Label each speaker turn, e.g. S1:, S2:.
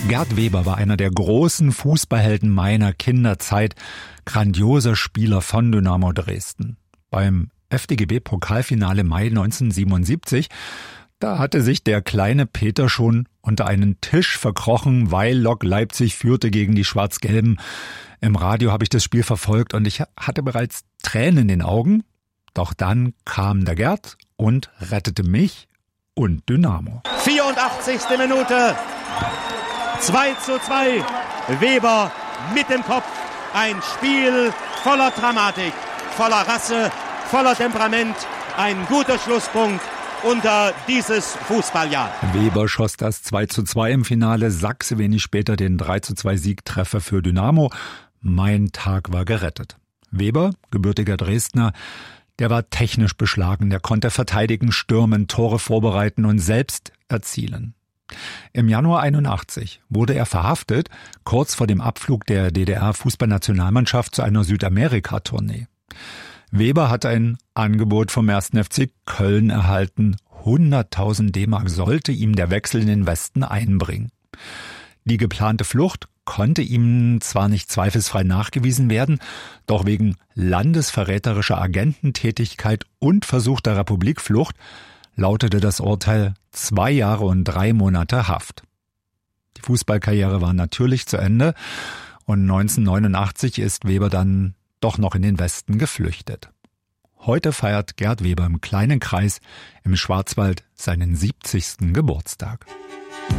S1: Gerd Weber war einer der großen Fußballhelden meiner Kinderzeit, grandioser Spieler von Dynamo Dresden. Beim FDGB-Pokalfinale Mai 1977, da hatte sich der kleine Peter schon unter einen Tisch verkrochen, weil Lok Leipzig führte gegen die Schwarz-Gelben. Im Radio habe ich das Spiel verfolgt und ich hatte bereits Tränen in den Augen. Doch dann kam der Gerd und rettete mich und Dynamo.
S2: 84. Minute. 2:2. Weber mit dem Kopf. Ein Spiel voller Dramatik, voller Rasse, voller Temperament. Ein guter Schlusspunkt unter dieses Fußballjahr.
S1: Weber schoss das 2:2 im Finale, Sachse wenig später den 3:2 Siegtreffer für Dynamo. Mein Tag war gerettet. Weber, gebürtiger Dresdner, der war technisch beschlagen, der konnte verteidigen, stürmen, Tore vorbereiten und selbst erzielen. Im Januar 81 wurde er verhaftet, kurz vor dem Abflug der DDR-Fußballnationalmannschaft zu einer Südamerika-Tournee. Weber hatte ein Angebot vom 1. FC Köln erhalten. 100.000 D-Mark sollte ihm der Wechsel in den Westen einbringen. Die geplante Flucht konnte ihm zwar nicht zweifelsfrei nachgewiesen werden, doch wegen landesverräterischer Agententätigkeit und versuchter Republikflucht lautete das Urteil 2 Jahre und 3 Monate Haft. Die Fußballkarriere war natürlich zu Ende und 1989 ist Weber dann doch noch in den Westen geflüchtet. Heute feiert Gerd Weber im kleinen Kreis im Schwarzwald seinen 70. Geburtstag.